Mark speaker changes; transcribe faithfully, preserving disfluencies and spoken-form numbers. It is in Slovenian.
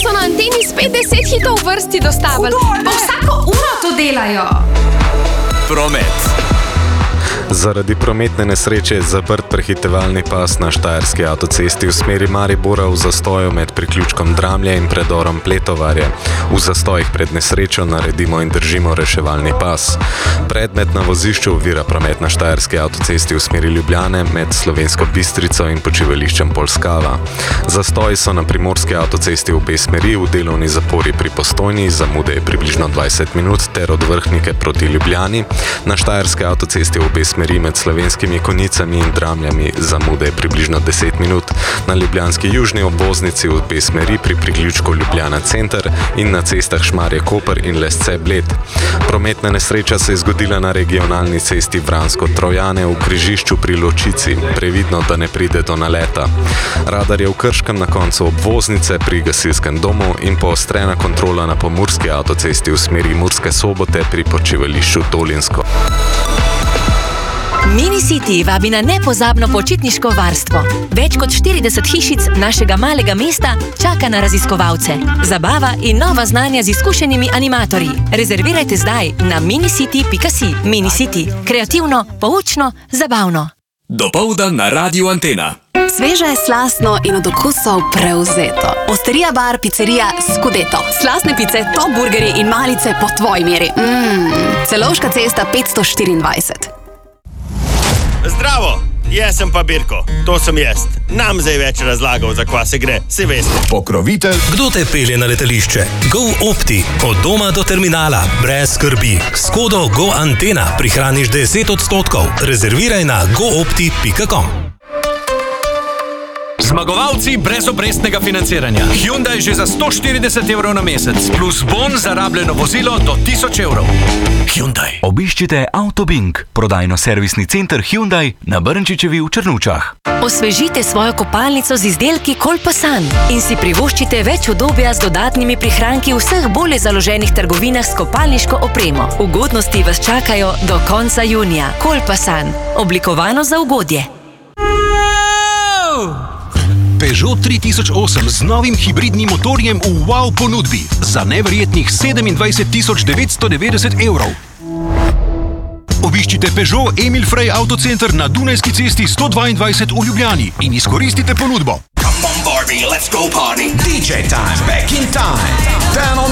Speaker 1: so na anteni spet deset hitov v vrsti dostavili. Pa vsako uro to delajo.
Speaker 2: Promet.
Speaker 3: Zaradi prometne nesreče je zaprt prehitevalni pas na štajerski avtocesti v smeri Maribora v zastoju med priključkom Dramlje in predorom Pletovarje. V zastojih pred nesrečo naredimo in držimo reševalni pas. Predmet na vozišču ovira promet na štajerski avtocesti v smeri Ljubljane med Slovensko Bistrico in počivališčem Polskava. Zastoji so na primorski avtocesti v obe smeri, v delovni zapori pri Postojni, zamude je približno dvajset minut, ter od Vrhnike proti Ljubljani. Na štajerski avtocesti v obe smeri med Slovenskimi Konjicami in Dramljami zamude je približno deset minut, na ljubljanski južni obvoznici v obe smeri pri priključku Ljubljana center in na cestah Šmarje-Koper in Lesce-Bled. Prometna nesreča se je zgodila na regionalni cesti Vransko-Trojane v križišču pri Ločici. Previdno, da ne pride do naleta. Radar je v Krškem na koncu obvoznice pri gasilskem domu in poostrena kontrola na pomurski avtocesti v smeri Murske Sobote pri počivališču Dolinsko.
Speaker 4: Mini-City vabi na nepozabno počitniško varstvo. Več kot štirideset hišic našega malega mesta čaka na raziskovalce. Zabava in nova znanja z izkušenimi animatorji. Rezervirajte zdaj na minicity pika si. Mini-City. Kreativno, poučno, zabavno.
Speaker 2: Dopoldan na Radiu Antena.
Speaker 5: Sveže, slastno in od okusov prevzeto. Osterija bar, pizzerija Scudeto. Slastne pice, top burgerji in malice po tvoji meri. Mmm, Celovška cesta petsto štiriindvajset.
Speaker 6: Zdravo, jaz sem pa Birko, to sem jaz. Nam zdaj več razlagal, za kva se gre, se veste.
Speaker 7: Pokrovitelj.
Speaker 8: Kdo te pelje na letališče? GoOpti, od doma do terminala, brez skrbi. S kodo GoAntena prihraniš deset odstotkov. Rezerviraj na goopti pika com.
Speaker 2: Zmagovalci brezobrestnega financiranja. Hyundai že za sto štirideset evrov na mesec, plus bon za rabljeno vozilo do tisoč evrov. Hyundai.
Speaker 9: Obiščite Autobink, prodajno-servisni center Hyundai na Brnčičevi v Črnučah.
Speaker 4: Osvežite svojo kopalnico z izdelki Kolpasan in si privoščite več udobja z dodatnimi prihranki v vseh bolje založenih trgovinah s kopalniško opremo. Ugodnosti vas čakajo do konca junija. Kolpasan. Oblikovano za ugodje.
Speaker 7: Peugeot tri tisoč osem z novim hibridnim motorjem v wow ponudbi za neverjetnih sedemindvajset tisoč devetsto devetdeset evrov. Obiščite Peugeot Emil Frey Autocenter na Dunajski cesti sto dvaindvajset v Ljubljani in izkoristite ponudbo.
Speaker 10: Come on Barbie, let's go party. D J time, back in time. Down on